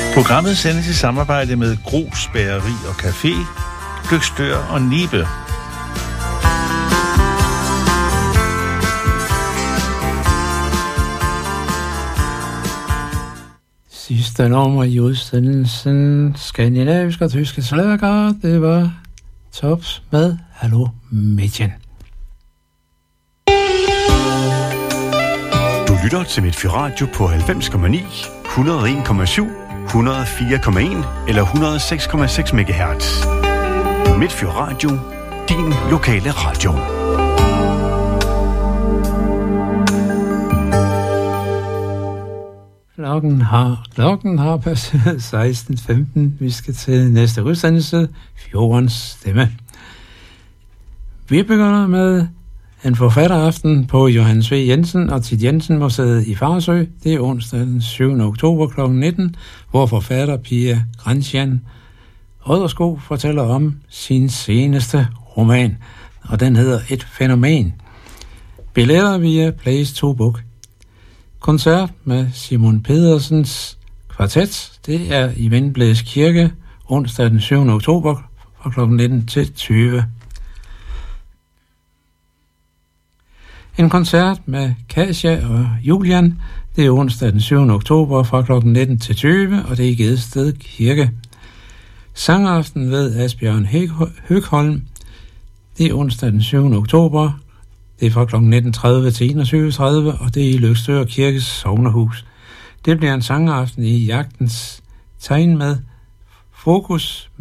Programmet sendes i samarbejde med Grus Bageri og Café, Løgstør og Nibe. Sidste nummer i udsendelsen skandinavisk og tyske slager, det var Tops med Hallo Mädchen. Du lytter til Midtfyradio på 90,9, 101,7, 104,1 eller 106,6 MHz. Midtfyradio, din lokale radio. Klokken har passeret 16.15. Vi skal til næste udsendelse, Fjordens Stemme. Vi begynder med en forfatteraften på Johannes V. Jensen og Thit Jensen Museet i Farsø. Det er onsdag den 7. oktober kl. 19, hvor forfatter Pia Grantian Oddersko fortæller om sin seneste roman, og den hedder Et fænomen. Billetter via Place to Book. Koncert med Simon Pedersens kvartet, det er i Vindblæs Kirke, onsdag den 7. oktober fra kl. 19 til 20. En koncert med Kasia og Julian, det er onsdag den 7. oktober fra kl. 19 til 20, og det er i Gedested Kirke. Sangaften ved Asbjørn Høgholm, det er onsdag den 7. oktober, det er fra kl. 19.30 til 21.30, og det er i Løgstør Kirkes sognehus. Det bliver en sangaften i Jagtens Tegn med fokus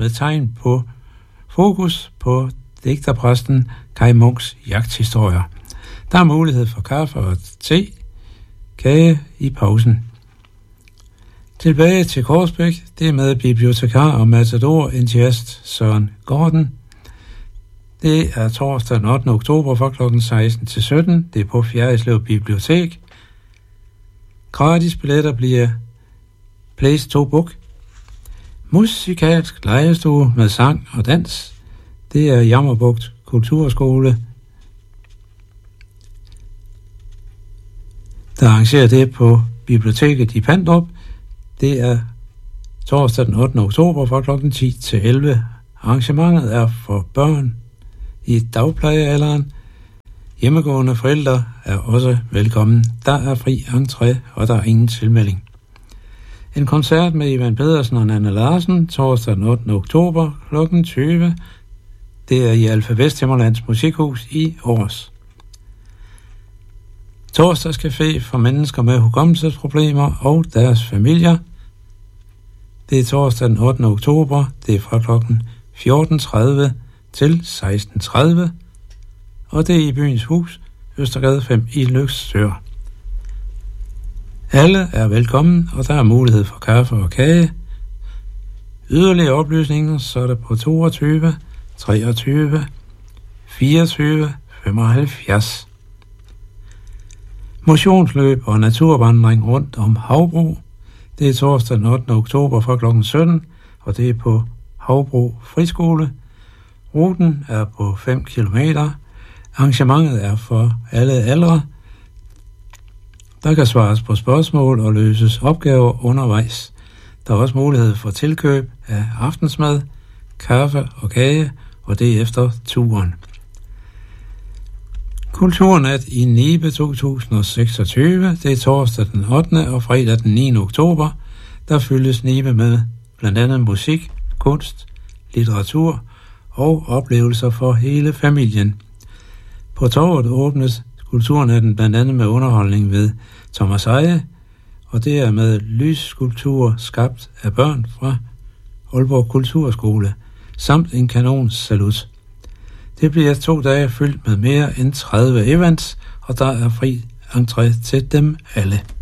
på digterpræsten Kai Munks jagthistorier. Der er mulighed for kaffe og kage i pausen. Tilbage til Korsbæk, det er med bibliotekar og matador entusiast Søren Gordon. Det er torsdag den 8. oktober fra kl. 16 til 17. Det er på Fjerritslev Bibliotek. Gratis billetter bliver Place to Book. Musikalsk legestue med sang og dans. Det er Jammerbugt Kulturskole, der arrangerer det på biblioteket i Pandrup. Det er torsdag den 8. oktober fra kl. 10 til 11. Arrangementet er for børn i dagplejealderen. Hjemmegående forældre er også velkommen. Der er fri entré, og der er ingen tilmelding. En koncert med Ivan Pedersen og Nanne Larsen, torsdag den 8. oktober kl. 20. Det er i Alfa Vesthimmerlands Musikhus i Aars. Torsdagscafé for mennesker med hukommelsesproblemer og deres familier. Det er torsdag den 8. oktober. Det er fra kl. 14.30 til 16.30, og det er i Byens Hus, Østergade 5 i Løgstør. Alle er velkommen, og der er mulighed for kaffe og kage. Yderligere oplysninger, så er der på 22 23 24 75. Motionsløb og naturvandring rundt om Havbro. Det er torsdag den 8. oktober fra kl. 17, og det er på Havbro Friskole. Ruten er på 5 km. Arrangementet er for alle aldre. Der kan svares på spørgsmål og løses opgaver undervejs. Der er også mulighed for tilkøb af aftensmad, kaffe og kage, og det er efter turen. Kulturnat i Nibe 2026, det er torsdag den 8. og fredag den 9. oktober. Der fyldes Nibe med blandt andet musik, kunst, litteratur og oplevelser for hele familien. På torvet åbnes kulturnatten blandt andet med underholdning ved Thomas Eje, og det er med lysskulptur skabt af børn fra Aalborg Kulturskole, samt en kanonsalut. Det bliver 2 dage fyldt med mere end 30 events, og der er fri entré til dem alle.